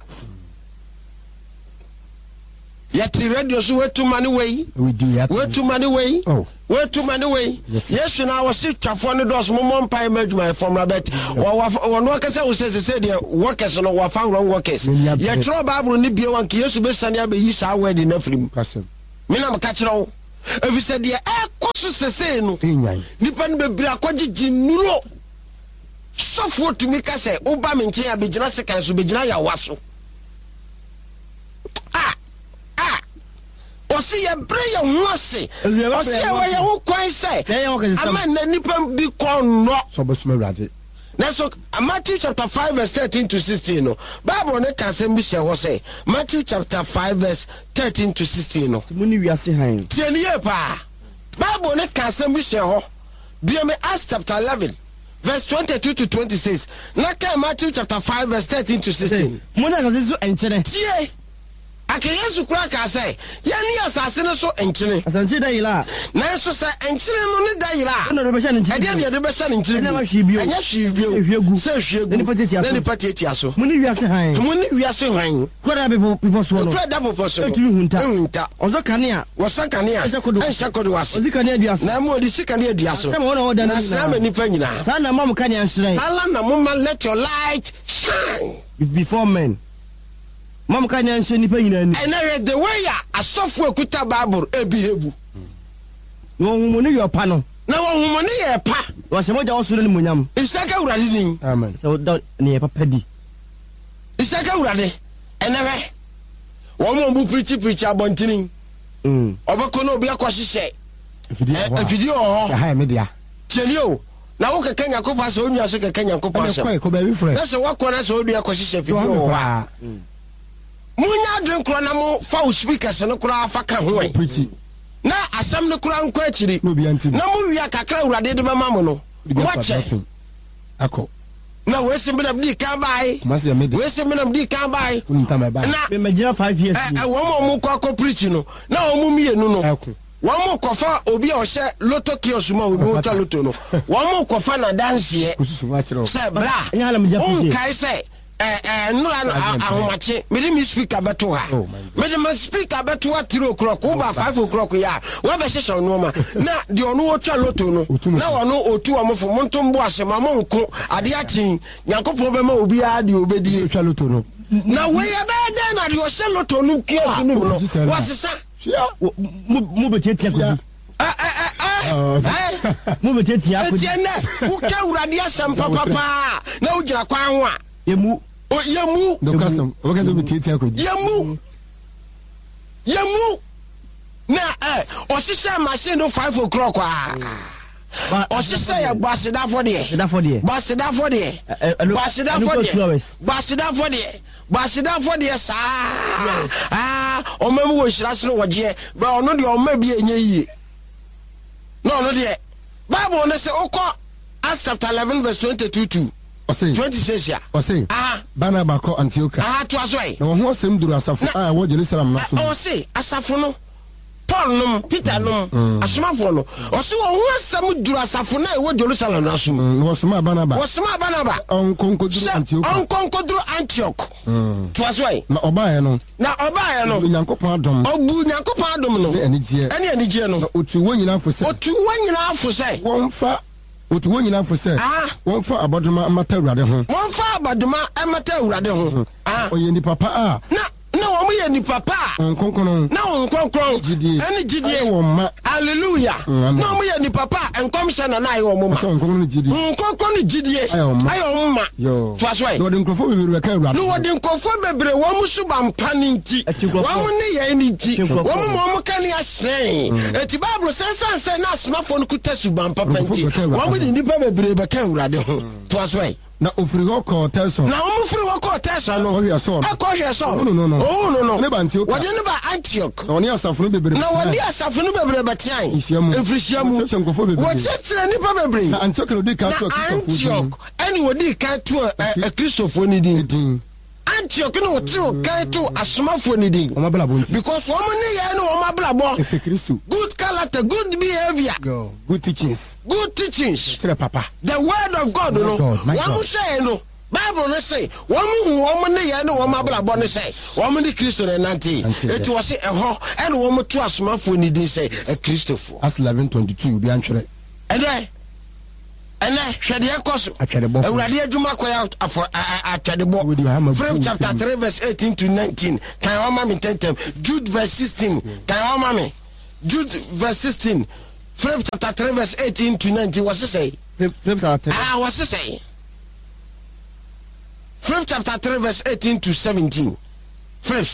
yeti radio so wetu mani wey we do yet wetu mani wey oh wetu mani wey yes na wo si twafo ne dos mo mpa madwuma from rabet wo no kase wo se se de workers no wo fa wrong workers ye tro bible ni bie wan ke yesu be sane abeyi sa word na frim kasem me na maka kire wo efi se de e koso sese no nipa ne bebiri akogigi nulo sofo tumi kase wo ba me nchen abegina sekan so begina ya waso osi ye bre ye ho ase osi ye wo ye ho kwan se ama na nipa bi kon no so besuma wrade na so Matthew chapter five verse thirteen to sixteen no Bible ne ka se mbi she ho se Matthew chapter five verse thirteen to sixteen no muni wiase han tieni ye pa Bible ne ka se mbi she ho bi me Acts chapter eleven verse twenty-two to twenty-six na ka Matthew chapter five verse thirteen to sixteen muni asase so enchere tie ake Yesu kura ka say ya ni asase ne so enkire asanche da yila na so sa enkire no ne da yila na do be sha ne nkire ade de de be sha ne nkire na ma hwe bio anya hwe bio hwegu se hwegu ne pateti aso ne pateti aso muni wiase han muni wiase han kura da people people so no kura da people so etumi hunta hunta ozo kanea wo san kanea en kodo wase ozi kanea duaso na mo di sikane duaso sama wona woda na sa ma nipa nyina sa na mam kanea nhire ala na mo ma let your light shine before men mam kanea nhire nipa nyina ni and I the way ya asofo ekuta bible ebihebu wo humoni yo pa no na wo humoni ye pa wo se moja wo suro ni munyam isaka urade din amen so da ni pa padi isaka urade enewe wo mo bu preach preach abontini mm obako na obi akwahyehe video video ho ha media tieni o na wo keke nyakopa so onua so keke nyakopa so ko ko ba wi fresh na se wakona so odu akwahyehe video ho munya adwen kro na mo fa speakers no kro afa ka ho preach na asam ne kro anko akiri no bi anti na mo wia kakra urade de mama mo no wache ako na we se mbina bdi kan bai masi ya media we se mbina bdi kan bai unta mai bai na me majira five years eh wo mo mo ko preach no na wo mo mienu no ako wo mo ko fa obi a o hye loto kiosk ma obi o ta loto no wo mo ko fa na dance ye kususu wa kire se bra nya la mja on kai se eh eh nula no ahomache me me speaker beto ha me me speaker beto ha three o'clock o ba five o'clock ya wo be hye no ma na de ono wo twa loto no na wono otu omofo montombo asema mo nko ade akin yankopon be ma obi a de obedi twa loto no na we ya be de na de o hye loto no kiosk no no wasesa mu be tetia ko eh eh eh mu be tetia ko etie na wo ka urade asem papa pa na wo gira kwan ho a yemu o yemu no kasam o ka so bi tetia ko yemu yemu na eh o sise machine no five o'clock ah o sise ya basida for there basida for there basida for there basida for there basida for there basida for there sa ah o memu wo shirase no woje ba ono de o ma bi enye yie no no de Bible no say okọ Acts chapter eleven verse twenty-two to twenty-six ya o say ah Barnabas ko Antioch ah to aso ai na wo ho sem duru asafo ah wo Jerusalem na so o say asafo no Paul num Peter num asomafo no o say wo ho asam duru asafo na e wo Jerusalem na so wo sema Barnabas wo sema Barnabas on konko duru Antioch on konko duru Antioch to aso ai na obaye no na obaye no Nyankopon adom obu Nyankopon adom no eni gie eni eni gie no otu wo nyina fo se otu wo nyina fo se won fa otu wo nyina fo se won fa abodoma mata urade ho won fa abodoma mata urade ho ah oye ni papa ah na na wo mo ye ni papa nkonkono na wo nkonkron eni gidie wo ma hallelujah na mo ye ni papa enkomsha na na ayi wo ma nkonkron gidie nkonkron gidie ayo ma yo twasoi no de nkrofo bebre ka urade no de nkofo bebre wo mo suba mpani nti wo mo ne ye ni nti wo mo mo kan ya sren eti bible sense sense na smartphone kuta suba mpapa nti wo mo ni nipa bebre be ka urade ho twasoi na ofiri ho ko telson na wo mo firi ho ko tesa no oh yes so akɔhwɛ so no no no oh no no ne ba Antioch wɔde ne ba Antioch na wɔne asafo no bebree na wɔde asafo no bebree bɛtean mfirihia mu wɔkyerɛkyerɛ nipa bebree na Antioch no di ka to Antioch ɛne wɔde ka to Kristofo ni din Antioch no wɔte ka to asomafo ni din because wɔn ne yɛ no wɔn abrabɔ ese Kristo good character good behavior good teachings good teachings kyerɛ papa the word of God no wɔn hyɛ no Bible no say wɔn hu wɔn ne yɛ no wɔn abrabɔ no say wɔn ne Kristo ne nante eti wɔ se ɛhɔ ɛne wɔn to asomafo ni din say ɛ Kristofo as eleven twenty-two bi antwerɛ ɛdɛ ɛnɛ hwɛdeɛ kɔ so awurade adwuma kɔ afɔ atwɛdebɔ Philip chapter three verse eighteen to nineteen kan wɔma me ntɛntɛm Jude verse sixteen kan wɔma me Jude verse sixteen Philip chapter three verse eighteen to nineteen wɔse sɛ Philip chapter three ah wɔse sɛ Philip chapter three verse eighteen to seventeen Philip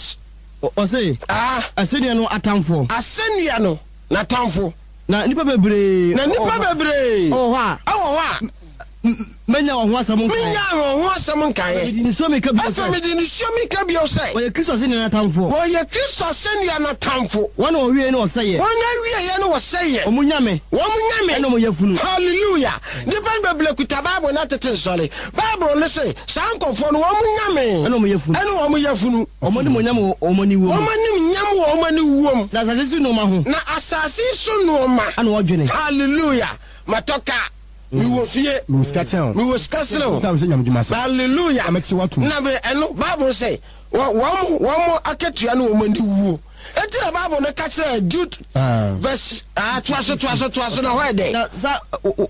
ɔse ah asɛnnua no atamfo asɛnnua no n'atamfo na nipa bebree na nipa bebree oh ha oh ha menya wo ho asɛm nkan menya wo ho asɛm nkan ye ni so me ka bi afa me di ni so me ka bi o sai wo ye Kristo se ni na tamfo wo ye Kristo se ni na tamfo wona wo wie ni wo seye wona wie ye ni wo seye o munyame wo munyame eno mo yafunu hallelujah nipa beble kuta bible na tete nsole bible le say sankofo no wo munyame eno mo yafunu eno wo mo yafunu o mo ni mo nyam o mo ni wo o mo ni nyam wo mo ni wo na asase si no ma ho na asase so no ma ana wo dwene hallelujah matoka mi wo fie mi wo skatsen mi wo skatsen o tam se nyam djuma sa hallelujah ameti watu na be eno bible say wo mo wo mo aketua no wo mandi wuo eti na bible no ka kire Jude verse ah twaso twaso twaso na why dey na sa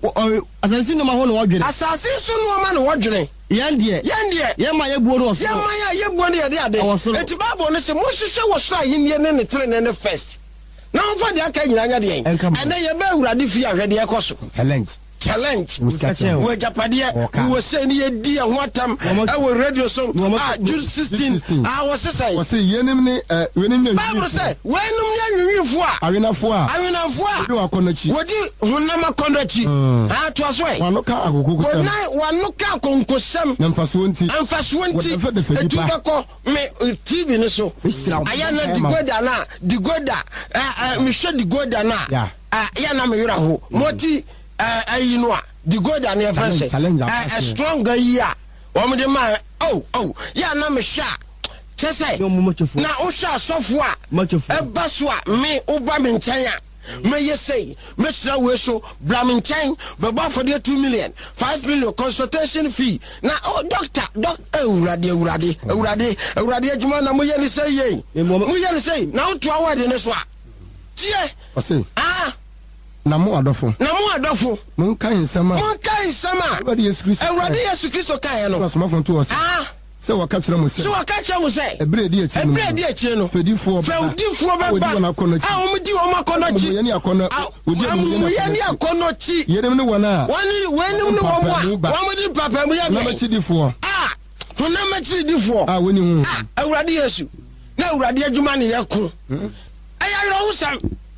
asase no ma ho no wo dwene asase so no ma no wo dwene yandie yandie yema yebuo no so yema ya yebuo ne de ade eti bible no say mo hwehwe wo so ayennie ne ne tere ne ne first na mfa de aka nyina nya de en ene ye ba awurade fi ahwede ekoso challenge challenge we japade we say ni edi e ho atam e we radio so ah June sixteen ah we say we say yenim ni eh yenim ni Bible say wenum nya nwinfo a awenafo a awenafo a de wakonachi wodi honam akonachi ah to aso e wanoka akokoko wona wanoka konkosam na mfaso nti mfaso nti etu beko me T V ni so aya na digoda na digoda eh me hwe digoda na ah ya na me yura ho moti ayi no a the god and your friend a strong year wo de ma oh oh ya na me hwa chese na o hwa sofo a e ba so a me o ba me nchen a me yesei me sra we so bra me nchen be ba for the two million five million consultation fee na oh doctor doc ewurade ewurade ewurade ewurade adwuma na mo ye ni sei ye mo ye ni sei na o to award ni so a tie o sei ah na mo adofo na mo adofo mon kan nsama mon kan nsama Ewurade Yesu Kristo Ewurade Yesu Kristo kan no asoma fonto o se ah se waka kire mo se se waka kire mo se ebre di eti no ebre di eti no fedifo fedifo beba ah o mudi o makonochi mo yeni akono odi mo yeni akonochi yenim ne wona wani wenim ne wo mo wo mudi papa mu ya na ma chidifo ah to na ma chidifo ah woni hu ah Ewurade Yesu na Ewurade adwuma ne yeko aya yero husam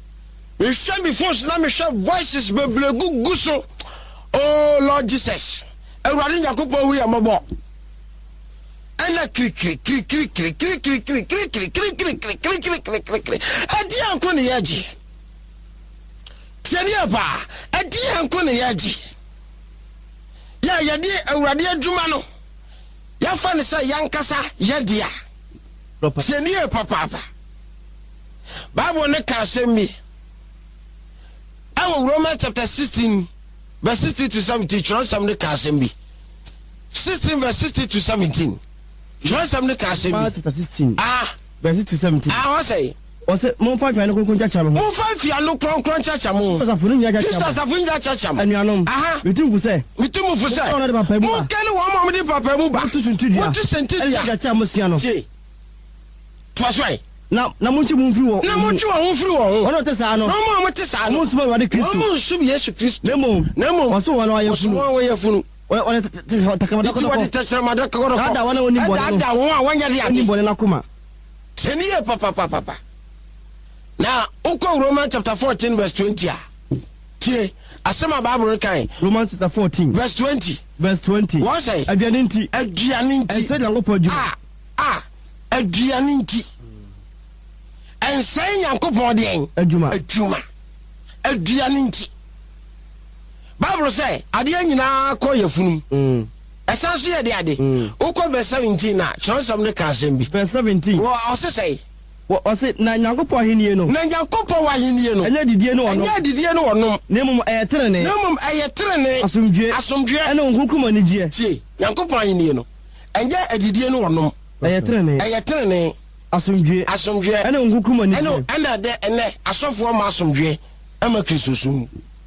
we shall be forced na me shall voices be blegu guso oh Lord Jesus Ewurade Yakobon wi amabo ana kri kri kri kri kri kri kri kri kri kri kri kri kri kri kri kri kri kri adi anko ne yaji tiani aba adi anko ne yaji ya yadi Ewurade adwuma no ya fa ne say yankasa yadia tiani e papa papa Bible ne ka asemi Our Romans chapter sixteen, verse sixteen to seventeen. Chron samne kasembi. Sixteen verse sixteen to seventeen. Chron samne kasembi. Chapter sixteen. Ah, verse sixteen to seventeen. Ah, what say? O se mon fa fiano kon chacha mo. Mon fa fiano kon kon chacha mo. Sa funu nya chacha. Christ sa funu nya chacha mo. Anuanom. Aha. Mitum fu se. Mitum fu se. Mo kele wo mo di papa mu ba. Tu suntu dia. Tu suntu dia. Chacha mo sia no. Ti. Twaswai. na na munchi munfiri wo na munchi wo munfiri wo ono te sa no no mo mo te sa no mo suma Ewurade Kristo mo sum Yesu Kristo nemo nemo waso wana wa yefunu waso wa yefunu ono takamada ko ko ko takamada ko ko ada wana woni bole ada ada won awanya dia ni bole na kuma seniye papa papa papa na uko Romans chapter fourteen verse twenty a tie asema Bible kan Romans chapter fourteen verse twenty verse twenty. What say? Aduane nti. Aduane nti. Ense Nyankopon adwuma. Ah ah aduane nti. Ense Nyankopon de en adwuma. Adwuma. Aduane nti. Bible say ade nyina kɔ yafunu. Mm. Esan so ye de ade. Ukɔ verse seventeen na Transam ne ka asɛm bi. Verse seventeen. Wo ɔse say ɔse na Nyankopon ahenie no. Na Nyankopon ahenie no. Ɛnyɛ didie no ɔno. Ɛnyɛ didie no ɔno. Na mmom ɛyɛ terene. Na mmom ɛyɛ terene. Asomdwe. Asomdwe. Ɛne nkunkuma ne gye. Tie Nyankopon ahenie no. Ɛnyɛ adidie no ɔno. Ɛyɛ terene. Ɛyɛ terene. Asomdwe. Asomdwe. Ɛne nkunkuma ne gye. Ɛno ɛna de ɛnɛ asɔfoɔ ma asomdwe ama Kristo sum.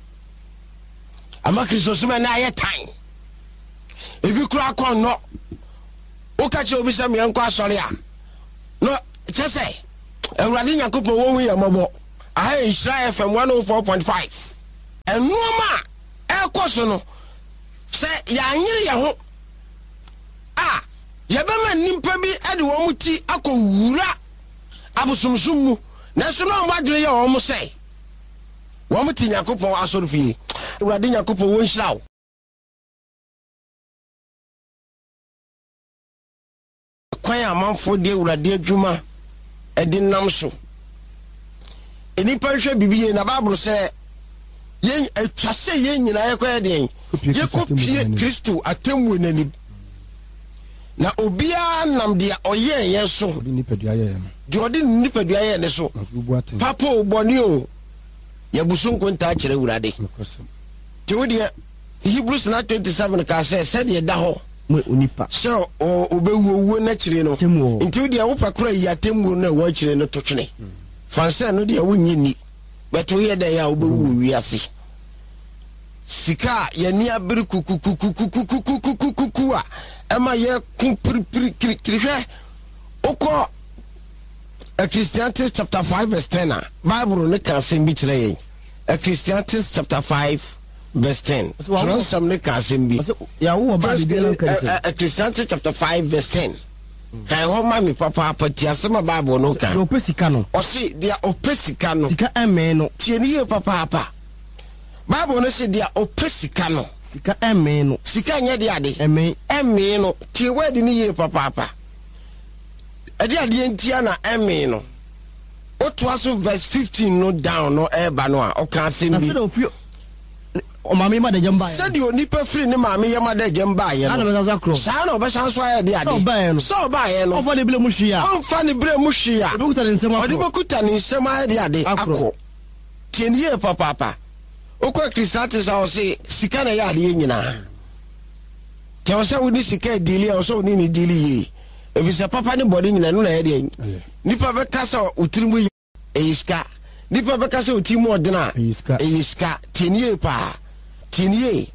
Ama Kristo sum na ayɛ tan. Ebi kura akɔ no. Woka che obi sɛ me nkɔ asɔre a. No kyɛ sɛ Awurade Nyankopɔn wo hu yɛ mɔbɔ. Aha Israel F M one oh four point five. Ɛnuoma ɛkɔ so no sɛ yɛanyere yɛ ho a yɛbɛma nimpa bi ɛde wɔn mu ti akɔ wura abosomsom mu na so na ɔmo adwene yɛ wɔn sɛ wɔn mu ti Nyankopɔn asɔre fie. Awurade Nyankopɔn wo nhyira wo. Kwan amanfo de Awurade adwuma ɛde nam so. Enipa hwɛ bibiye na Bible sɛ yɛn atwa sɛ yɛn nyinaa yɛkɔ yɛ den yɛkɔpie Kristo atemmu n'anim. Na obiara nam deɛ ɔyɛ yɛn so deɛ ɔde nipadua yɛ ne so papa obɔne o yɛbuso nkontaa kyerɛ Awurade. Te wo deɛ Hebrews na twenty-seven ka sɛ sɛdeɛ da hɔ unipa sɛ obɛwuo na kyerɛ no nti wo deɛ wopɛ kora yi atemmu no ɛwɔ kyerɛ no to twene fansa no deɛ wonyi ni bɛto yɛ dɛ ya wobɛwuo wiase sika yɛni abere kukukukukukukukukuku a ɛma yɛ ku piripirikirihwɛ okɔ Ecclesiastes chapter five verse ten a Bible ne ka asɛm bi kyerɛ yɛn. Ecclesiastes chapter five verse ten. Transam ne ka asɛm bi. Ecclesiastes chapter five verse ten. Kai ho ma me papa pati asɛm Bible no ka. Opɛ sika no. Ɔse dia opɛ sika no. Sika ɛmɛ no. Tie ne yɛ papa apa. Bible no se dia opɛ sika no. Sika ɛmɛ no. Sika nyɛ de ade. Ɛmɛ. Ɛmɛ no. Tie word ne yɛ papa apa. Ade ade ntia na ɛmɛ no. Otoa so verse fifteen no down no eba no a ɔka asɛm bi. Na sɛ ofio o maame ma de jamba ya. Sɛ de onipa firi ne maame yɛ ma de jamba ya. Ana bɛsa sa kro. Saa na ɔbɛsa so ayɛ de ade. Sɛ ɔba yɛ no. Sɛ ɔba yɛ no. Ɔfa ne bile mu hwia. Ɔmfa ne bile mu hwia. Ɔde kuta ne nsɛm akɔ. Ɔde bɛkuta ne nsɛm ayɛ de ade akɔ. Tie ne yɛ papa papa. Okɔ Ecclesiastes a ɔse sika na yɛ ade nyinaa. Kɛ ɔsɛ wo ni sika dili a ɔsɛ wo ni ni dili yi. Efisɛ papa ne bɔde nyinaa no na yɛ de. Nipa bɛka sɛ utirimu yɛ eyiska. Nipa bɛka sɛ utimu ɔdena. Eyiska. Eyiska. Tie ne yɛ pa. Tinie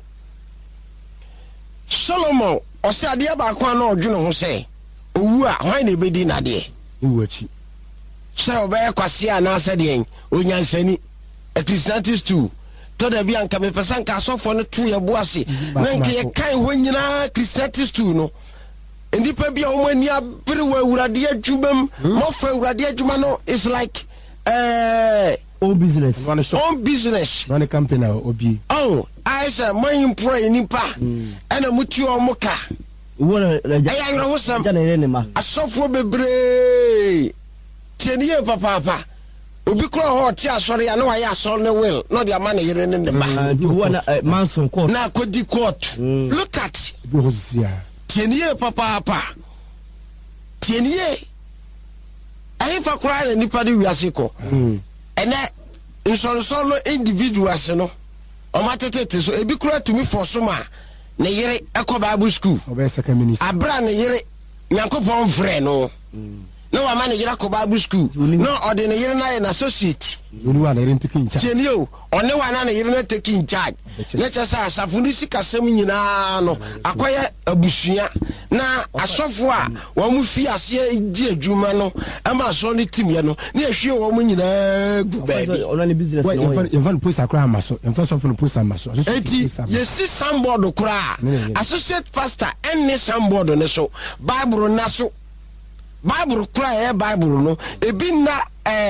Solomon ɔsɛ adeɛ baako a na ɔdwene ho sɛ owu a hwan na ebedi n'adeɛ owu akyi sɛ ɔbɛyɛ kwase a na asɛ deɛ onyansani Ecclesiastes two to da bi anka me pesa nka asɔfo no to yɛ bo ase na nka yɛ kan ho nyinaa Ecclesiastes two no enipa bi a wɔn ani abere wɔ Awurade adwuma mu mɔfa Awurade adwuma no is like uh, own business. Own business. Run a company obi. Oh, I said my employee nipa and a mutu or moka. What a was some a software bebre. Ten year papa. Ubicro hot, sorry, I know I saw no will, not your money here in the man. You want a manson court. Now could the court look at ten year papa. Ten year. I if I cry and nipadi we are sicko. And that is also individuals, you know. O matete so ebi kura to me for soma na yere ekọ Bible school. Obe second minister. Abra na yere Nyankopon frɛ no. No wa man yere akọ Bible school. No ode na yere na an associate. Zuni wa na yere take in charge. Tienio, one wa na yere na take in charge. Let us say asafo ni sikasem nyina no. Akoye abusua na asofo a wo mu fi ase di adwuma no. Ama so ni team ye no. Na ehwe wo mu nyina gu baabi. Ono ni business no. You want post akra amaso. You first of all post amaso. Eti ye si samboard kura. Associate pastor enne samboard ne so. Bible na so. Bible kura e Bible no. Ebi na eh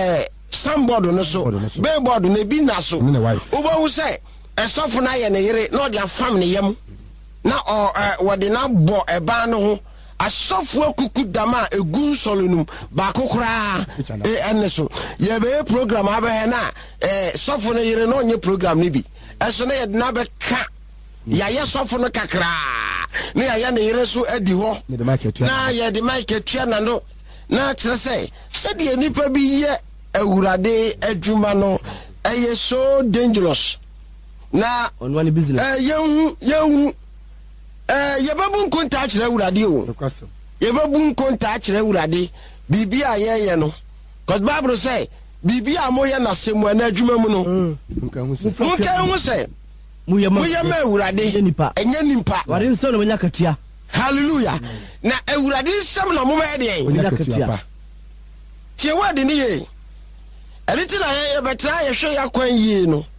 Sandboard no so, billboard no bi na so. Uba who say, a soften I and a yere, not their family yam. Now, or what they now bought a bano, a software could dama, a goon solunum, bakokra, and so. Ye be a program, Abahana, a soften a yere on your program, nibi. As soon as never cat. Yaya soften a kakra. Near Yan Yeresu Eddie Ho. Now, ya the mic at Tianano. Now, to say, said ye nipper be ye. Urade edwumano eye so dangerous na on one business eh yehu yehu eh yebabu nkonta akire urade o yebabu nkonta akire urade bibia ye ye no because Bible say bibia moye na semu na adwuma mu no nka hu say muye ma urade enye nimpa ware nso no nya katua hallelujah na urade nsam na mo ba ye de nya katua tie wadi ni ye Anything I ever try, I show you a coin, you know.